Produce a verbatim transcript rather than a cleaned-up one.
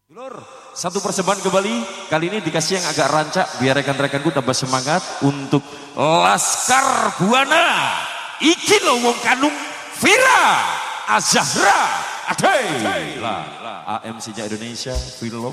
Dulur, satu persembahan kembali. Kali ini dikasih yang agak rancak biar rekan-rekanku tambah semangat untuk Laskar Buana. Iki lo wong kanung Vira Azahra Adai lah A M C-nya Indonesia film.